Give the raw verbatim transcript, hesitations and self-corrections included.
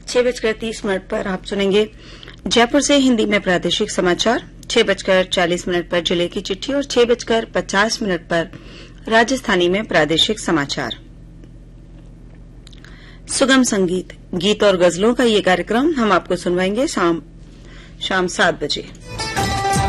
छह बजकर तीस मिनट पर आप सुनेंगे जयपुर से हिंदी में प्रादेशिक समाचार। छह बजकर चालीस मिनट पर जिले की चिट्ठी और छह बजकर पचास मिनट पर राजस्थानी में प्रादेशिक समाचार। सुगम संगीत, गीत और गजलों का ये कार्यक्रम हम आपको सुनवाएंगे शाम शाम सात बजे।